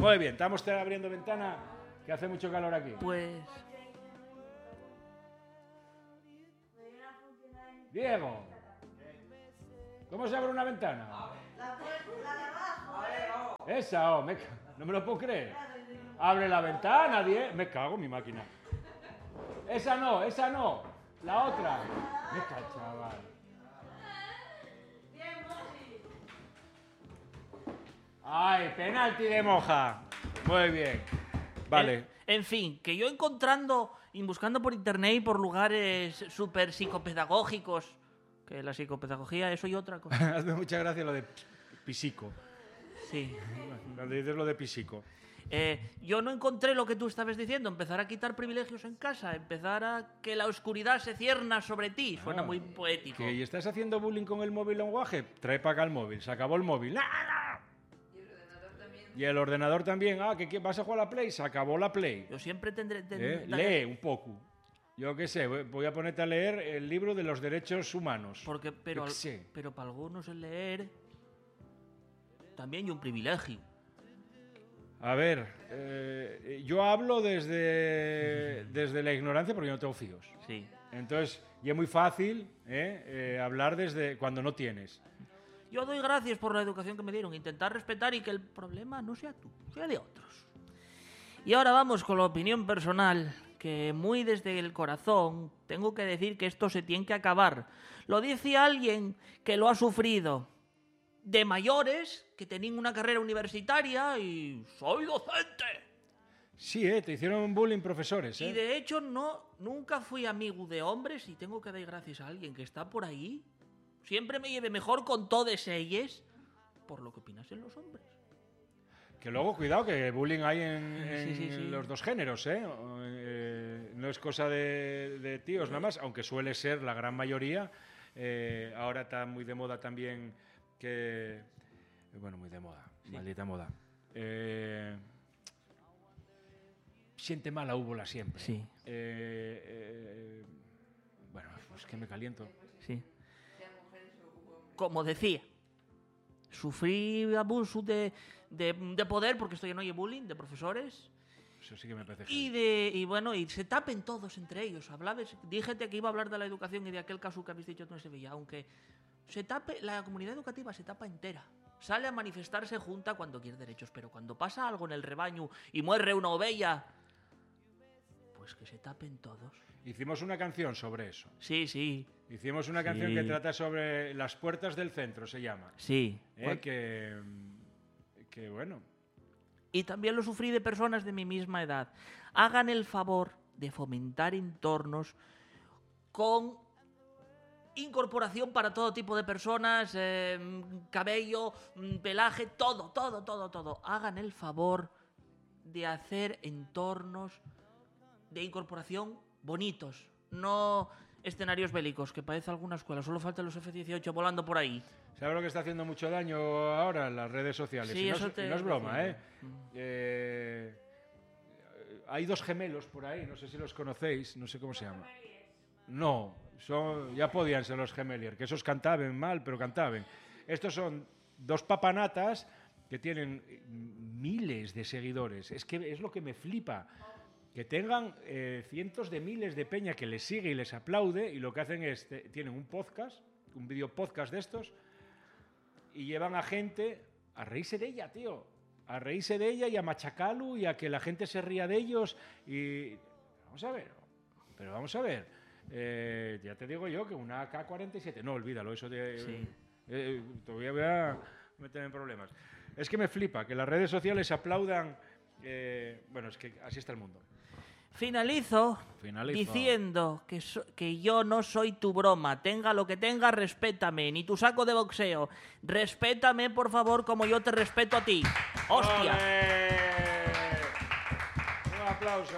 Muy bien, estamos abriendo ventana, que hace mucho calor aquí. Pues... Diego, ¿cómo se abre una ventana? La de abajo. Esa, no me lo puedo creer. Abre la ventana, Diego. Me cago en mi máquina. Esa no. La otra. Me cago, chaval. Ay, penalti de Moja. Muy bien. Vale. En fin, que yo encontrando y buscando por internet y por lugares súper psicopedagógicos, que la psicopedagogía, eso y otra cosa. Hazme mucha gracia lo de pisico. Sí. Cuando dices lo de pisico. Yo no encontré lo que tú estabas diciendo, empezar a quitar privilegios en casa, empezar a que la oscuridad se cierna sobre ti. Suena muy poético. ¿Y estás haciendo bullying con el móvil lenguaje? Trae para acá el móvil. Se acabó el móvil. ¡Ah! Y el ordenador también. ¿Que vas a jugar a la Play? Se acabó la Play. Yo siempre tendré... Lee un poco. Yo qué sé, voy a ponerte a leer el libro de los derechos humanos. Pero para algunos el leer también hay un privilegio. A ver, yo hablo desde la ignorancia porque yo no tengo fíos. Sí. Entonces, y es muy fácil hablar desde cuando no tienes. Yo doy gracias por la educación que me dieron, intentar respetar y que el problema no sea tú, sea de otros. Y ahora vamos con la opinión personal, que muy desde el corazón tengo que decir que esto se tiene que acabar. Lo dice alguien que lo ha sufrido. De mayores, que tenían una carrera universitaria y soy docente. Sí, te hicieron bullying profesores. Y de hecho nunca fui amigo de hombres y tengo que dar gracias a alguien que está por ahí. Siempre me lleve mejor con todos ellos por lo que opinasen los hombres. Que luego, cuidado, que bullying hay en Sí. los dos géneros, no es cosa de tíos nada más, aunque suele ser la gran mayoría. Ahora está muy de moda también que... Bueno, muy de moda, maldita moda. Siente mala úbola siempre. Sí. Bueno, pues que me caliento. Sí. Como decía, sufrí abuso de poder porque estoy en Oye Bullying, de profesores. Eso sí que me parece y se tapen todos entre ellos. Díjete que iba a hablar de la educación y de aquel caso que habéis dicho tú en Sevilla, aunque se tape, la comunidad educativa se tapa entera. Sale a manifestarse junta cuando quiere derechos, pero cuando pasa algo en el rebaño y muere una ovella, pues que se tapen todos. Hicimos una canción sobre eso. Sí. Hicimos una canción que trata sobre las puertas del centro, se llama. Sí. Que bueno. Y también lo sufrí de personas de mi misma edad. Hagan el favor de fomentar entornos con incorporación para todo tipo de personas, cabello, pelaje, todo. Hagan el favor de hacer entornos de incorporación bonitos, no escenarios bélicos, que parece alguna escuela, solo faltan los F-18 volando por ahí. ¿Sabes lo que está haciendo mucho daño ahora en las redes sociales? Sí, y no, eso no es broma, hay dos gemelos por ahí, no sé si los conocéis, no sé cómo se llama. No, ya podían ser los Gemelier, que esos cantaban mal, pero cantaban. Estos son dos papanatas que tienen miles de seguidores. Es que es lo que me flipa. Que tengan cientos de miles de peña que les sigue y les aplaude, y lo que hacen es, tienen un podcast, un video podcast de estos, y llevan a gente a reírse de ella, tío. A reírse de ella y a machacarlo y a que la gente se ría de ellos. Y vamos a ver. Ya te digo yo que una AK-47... No, olvídalo, eso de... Sí. Todavía voy a meter en problemas. Es que me flipa que las redes sociales aplaudan... bueno, es que así está el mundo. Finalizo diciendo que yo no soy tu broma. Tenga lo que tenga, respétame. Ni tu saco de boxeo. Respétame, por favor, como yo te respeto a ti. ¡Hostia! ¡Ole! Un aplauso.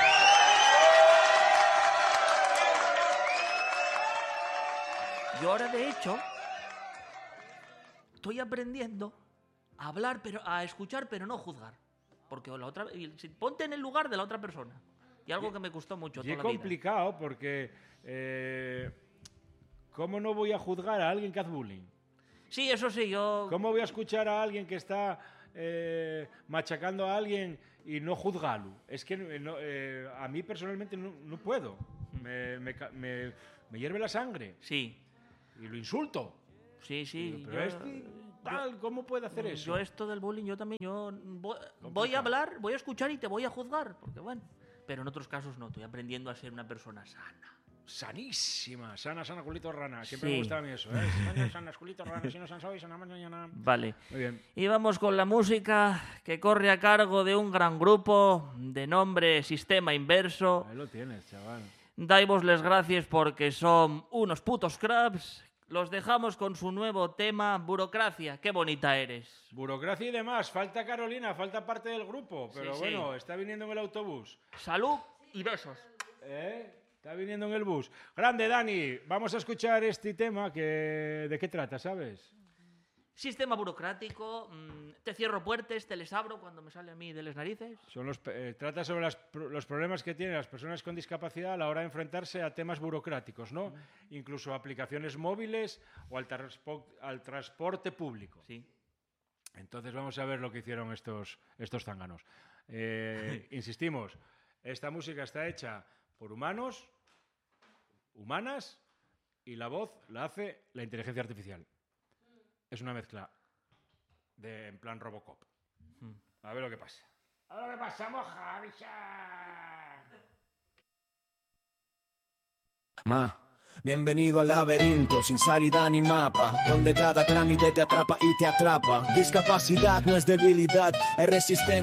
Yo ahora, de hecho, estoy aprendiendo a hablar, a escuchar, pero no juzgar. Porque ponte en el lugar de la otra persona. Y algo que me costó mucho toda la vida. Es complicado porque... ¿cómo no voy a juzgar a alguien que hace bullying? Sí, eso sí, yo... ¿Cómo voy a escuchar a alguien que está machacando a alguien y no juzgarlo? Es que a mí personalmente no puedo. Me hierve la sangre Sí, y lo insulto. sí, sí. Pero ¿cómo puede hacer eso? Yo esto del bullying, yo también, voy a hablar, voy a escuchar y te voy a juzgar, porque bueno, pero en otros casos no, estoy aprendiendo a ser una persona sana. Sanísima, sana, culito rana. Siempre Sí. me gustaba a mí eso, ¿eh? Sana, culito rana, si no san soy, sana mañana. Vale. Muy bien. Y vamos con la música que corre a cargo de un gran grupo de nombre Sistema Inverso. Ahí lo tienes, chaval. Daimos les gracias porque son unos putos crabs. Los dejamos con su nuevo tema, Burocracia. Qué bonita eres. Burocracia y demás. Falta Carolina, falta parte del grupo. Pero Sí, sí. bueno, está viniendo en el autobús. Salud y besos. Está viniendo en el bus. Grande, Dani. Vamos a escuchar este tema que... ¿De qué trata, sabes? Sistema burocrático, te cierro puertas, te les abro cuando me sale a mí de las narices. Trata sobre los problemas que tienen las personas con discapacidad a la hora de enfrentarse a temas burocráticos, ¿no? Incluso aplicaciones móviles o al transporte público. Sí. Entonces vamos a ver lo que hicieron estos zánganos. Insistimos, esta música está hecha por humanas, y la voz la hace la inteligencia artificial. Es una mezcla en plan Robocop. A ver lo que pasa. A ver lo que pasa, moja, bicha. Bienvenido al laberinto sin salida ni mapa, donde cada trámite te atrapa y te atrapa. Discapacidad no es debilidad, es resistencia.